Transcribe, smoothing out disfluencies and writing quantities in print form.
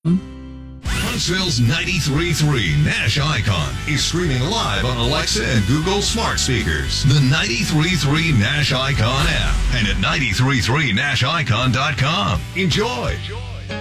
Huntsville's 93.3 Nash Icon is streaming live on Alexa and Google smart speakers. The 93.3 Nash Icon app and at 933nashicon.com. Enjoy.